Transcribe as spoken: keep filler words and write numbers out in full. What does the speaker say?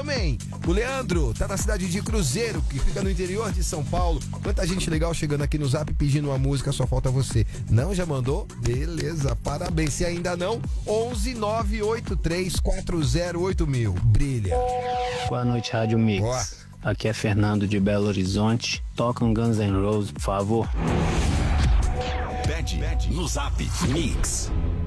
também. O Leandro tá na cidade de Cruzeiro, que fica no interior de São Paulo. Quanta gente legal chegando aqui no Zap pedindo uma música, só falta você. Não, já mandou? Beleza, parabéns. Se ainda não, onze nove oito três quatro zero oito mil. Brilha. Boa noite, Rádio Mix. Boa. Aqui é Fernando de Belo Horizonte. Toca um Guns N' Roses, por favor. Pede no Zap Mix.